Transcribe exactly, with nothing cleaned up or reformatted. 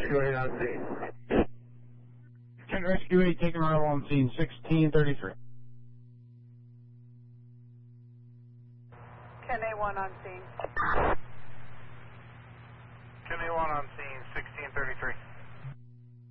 Rescue eight on scene. Kent Rescue eight taking arrival on scene sixteen thirty-three. Kent A one on scene.